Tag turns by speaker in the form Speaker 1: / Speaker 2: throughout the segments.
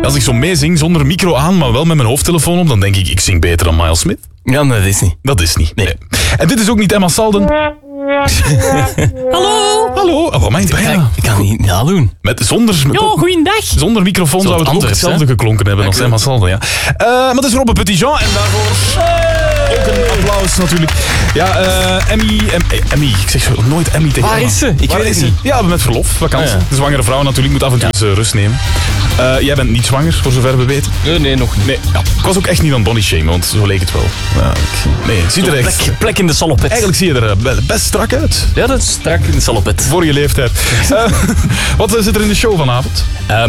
Speaker 1: Als ik zo meezing zonder micro aan, maar wel met mijn hoofdtelefoon op, dan denk ik zing beter dan Miles Smith.
Speaker 2: Ja, maar dat is niet.
Speaker 1: Dat is niet.
Speaker 2: Nee.
Speaker 1: En dit is ook niet Emma Salden.
Speaker 2: Hallo?
Speaker 1: Hallo. Oh, wat mijn bijna.
Speaker 2: Ik kan niet doen.
Speaker 1: Goeiedag. Zonder microfoon zou het ook
Speaker 2: anders,
Speaker 1: hetzelfde geklonken hebben als Emma Salden. Ja. Maar het is Robbe Petitjean en daarvoor ook een applaus natuurlijk. Ja, Emmy. Ik zeg nooit Emmy tegen
Speaker 2: Waar
Speaker 1: Emma.
Speaker 2: is ze? Ik weet het niet.
Speaker 1: Ja, met verlof, vakantie.
Speaker 2: Ja.
Speaker 1: De zwangere vrouw natuurlijk moet af en toe eens rust nemen. Jij bent niet zwanger, voor zover we weten.
Speaker 2: Nee, nog niet.
Speaker 1: Nee, ja. Ik was ook echt niet aan body shamen, want zo leek het wel. Ja, nee, het ziet er echt...
Speaker 2: Plek in de salopet.
Speaker 1: Eigenlijk zie je er best strak uit.
Speaker 2: Ja, dat is strak in de salopet.
Speaker 1: Voor je leeftijd. Wat zit er in de show vanavond?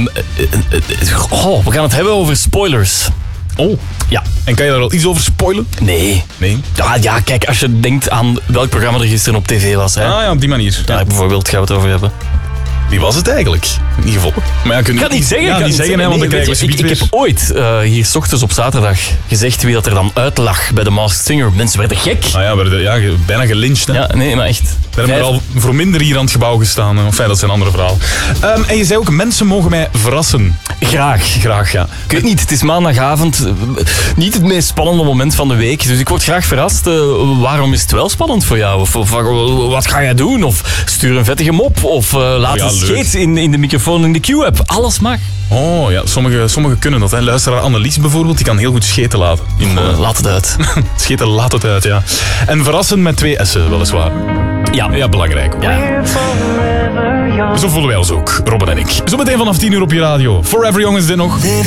Speaker 2: We gaan het hebben over spoilers.
Speaker 1: Oh.
Speaker 2: Ja.
Speaker 1: En kan je daar al iets over spoilen?
Speaker 2: Nee. Ja, kijk, als je denkt aan welk programma er gisteren op tv was. Hè.
Speaker 1: Ah ja, op die manier.
Speaker 2: Daar bijvoorbeeld gaan we het over hebben.
Speaker 1: Wie was het eigenlijk? Niet gevolgd. Maar ja,
Speaker 2: Ik kan het niet zeggen.
Speaker 1: Ja, niet zeggen, hè, want dan krijgen we
Speaker 2: ik heb ooit hier 's ochtends op zaterdag gezegd wie dat er dan uitlag bij de Masked Singer. Mensen werden gek.
Speaker 1: Ah ja, bijna gelyncht. Hè.
Speaker 2: Ja, nee, maar echt.
Speaker 1: We hebben er al voor minder hier aan het gebouw gestaan. Enfin, dat is een ander verhaal. En je zei ook, mensen mogen mij verrassen. Graag, ja.
Speaker 2: Ik weet niet, het is maandagavond. Niet het meest spannende moment van de week. Dus ik word graag verrast. Waarom is het wel spannend voor jou? Of wat ga jij doen? Of stuur een vettige mop? Of laat een scheet in de microfoon in de Q-app. Alles mag.
Speaker 1: Oh ja, sommigen kunnen dat. Hè. Luisteraar Annelies bijvoorbeeld, die kan heel goed scheten laten.
Speaker 2: Laat het uit.
Speaker 1: Scheten, laat het uit, ja. En verrassen met 2 S'en, weliswaar.
Speaker 2: Ja,
Speaker 1: belangrijk.
Speaker 2: Ja.
Speaker 1: Zo voelen wij ons ook, Robben en ik. Zometeen vanaf 10 uur op je radio. Forever Young is dit nog.